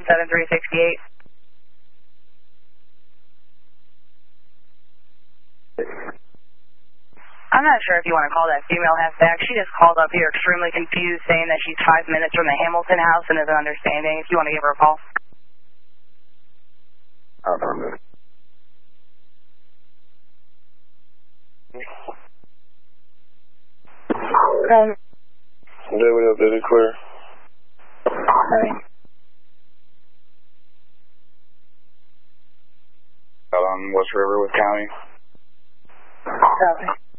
7368. I'm not sure if you want to call that female half back. She just called up here extremely confused, saying that she's 5 minutes from the Hamilton house and isn't understanding. If you want to give her a call. David updated clear. Out on West Riverwood County. Copy.